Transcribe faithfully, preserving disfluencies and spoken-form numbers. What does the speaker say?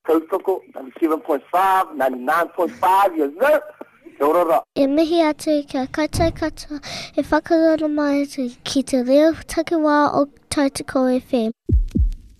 tautoko, ninety-seven point five, ninety-nine point five, yes sir. Te orora. E mihi atu kia kaitai katoa e whakarora mai atu ki te reo takiwā o Tautoko F M.